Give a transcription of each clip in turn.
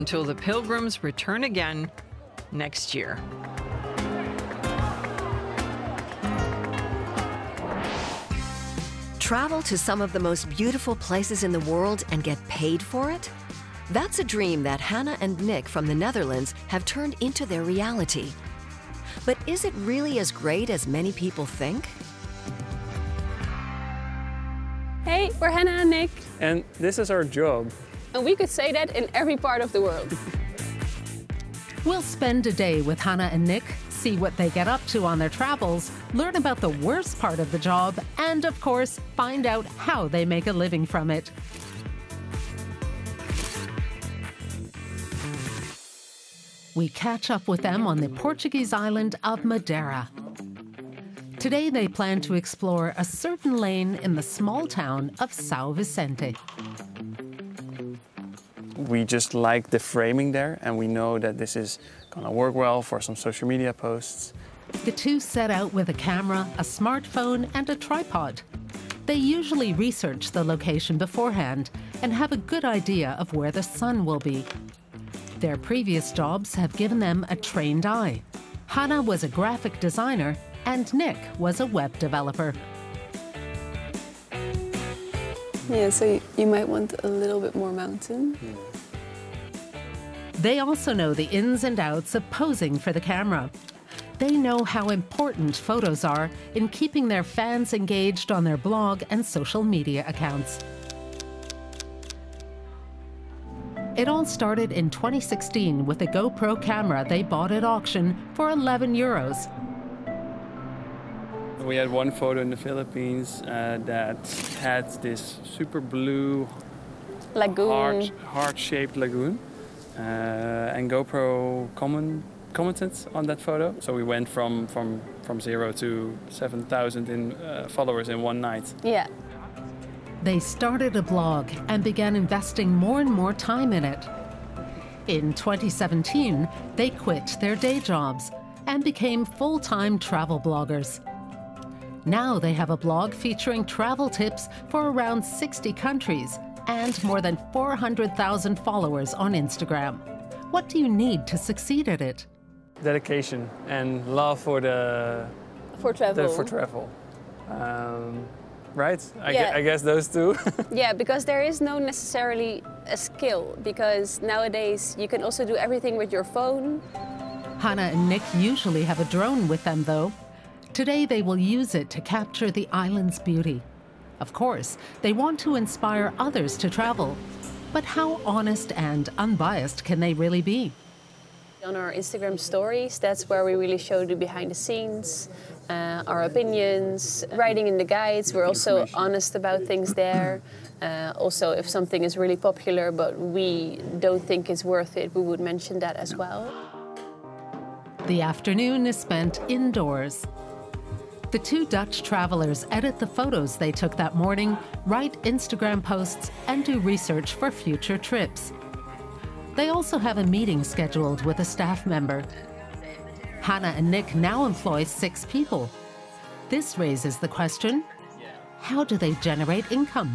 until the pilgrims return again next year. Travel to some of the most beautiful places in the world and get paid for it? That's a dream that Hannah and Nick from the Netherlands have turned into their reality. But is it really as great as many people think? Hey, we're Hannah and Nick. And this is our job. And we could say that in every part of the world. We'll spend a day with Hannah and Nick, see what they get up to on their travels, learn about the worst part of the job, and of course, find out how they make a living from it. We catch up with them on the Portuguese island of Madeira. Today they plan to explore a certain lane in the small town of São Vicente. We just like the framing there, and we know that this is going to work well for some social media posts. The two set out with a camera, a smartphone, and a tripod. They usually research the location beforehand and have a good idea of where the sun will be. Their previous jobs have given them a trained eye. Hannah was a graphic designer and Nick was a web developer. Yeah, so you might want a little bit more mountain. They also know the ins and outs of posing for the camera. They know how important photos are in keeping their fans engaged on their blog and social media accounts. It all started in 2016 with a GoPro camera they bought at auction for 11 euros. We had one photo in the Philippines that had this super blue Lagoon. heart-shaped lagoon. And GoPro commented on that photo. So we went from 0 to 7,000 in followers in one night. Yeah. They started a blog and began investing more and more time in it. In 2017, they quit their day jobs and became full-time travel bloggers. Now they have a blog featuring travel tips for around 60 countries and more than 400,000 followers on Instagram. What do you need to succeed at it? Dedication and love for travel. Right? I guess those two. Yeah, because there is no necessarily a skill, because nowadays you can also do everything with your phone. Hannah and Nick usually have a drone with them, though. Today they will use it to capture the island's beauty. Of course, they want to inspire others to travel. But how honest and unbiased can they really be? On our Instagram stories, that's where we really show the behind the scenes, our opinions, writing in the guides. We're also honest about things there. Also, if something is really popular but we don't think it's worth it, we would mention that as well. The afternoon is spent indoors. The two Dutch travelers edit the photos they took that morning, write Instagram posts, and do research for future trips. They also have a meeting scheduled with a staff member. Hannah and Nick now employ 6 people. This raises the question, how do they generate income?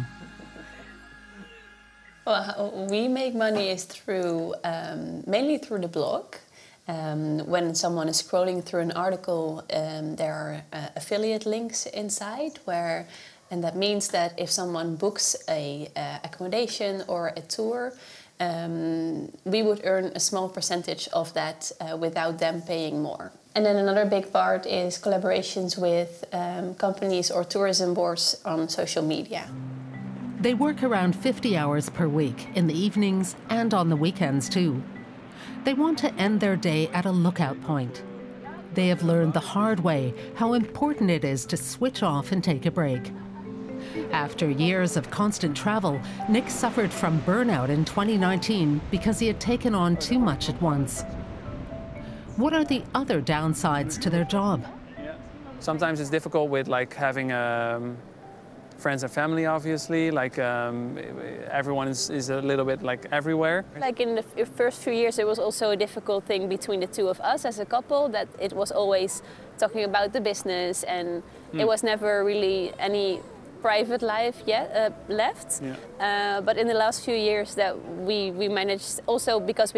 Well, how we make money is through, mainly through the blog. When someone is scrolling through an article, there are affiliate links inside and that means that if someone books a accommodation or a tour, we would earn a small percentage of that without them paying more. And then another big part is collaborations with companies or tourism boards on social media. They work around 50 hours per week in the evenings and on the weekends too. They want to end their day at a lookout point. They have learned the hard way how important it is to switch off and take a break. After years of constant travel, Nick suffered from burnout in 2019 because he had taken on too much at once. What are the other downsides to their job? Sometimes it's difficult with having friends and family, obviously. Everyone is a little bit everywhere. In the first few years, it was also a difficult thing between the two of us as a couple, that it was always talking about the business, and it was never really any private life left. But in the last few years that we managed, also because we